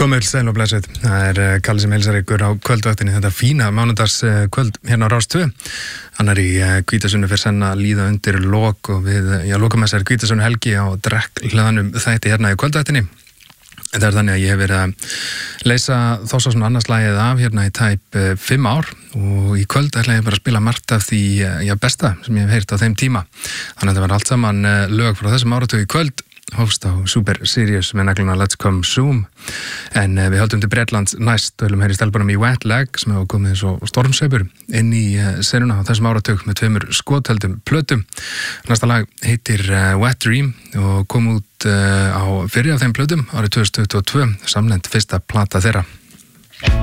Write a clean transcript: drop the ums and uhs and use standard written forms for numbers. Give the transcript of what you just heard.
Komið sæl og blessuð. Það Kalli sem heilsar ykkur á kvöldvaktinni þetta fína mánudags kvöld hérna á Rás 2. Annar í Hvítasunnu fyrir senn að líða undir lok og við, lokum þessari Hvítasunnu helgi á drekk-hlaðanum þætti hérna í kvöldvaktinni. Það þannig að ég hef verið að leysa Þórsarsson annarslagið af hérna í tæp 5 ár og í kvöld ætla ég bara að spila margt af því besta sem ég hef heyrt á þeim tíma. Þannig að það var allt saman lög frá þessum áratug í kvöld. Hófst á Super Serious með nagluna Let's Come Zoom en við höldum til Bretlands næst og höfum heyri stelpunum í Wet Leg sem hefur komið eins og stormsveipur inn í senuna á þessum áratug með 2 skothöldum plötum. Næsta lag heitir Wet Dream og kom út á fyrri af þeim plötum árið 2022, samnefnd fyrsta plata þeirra.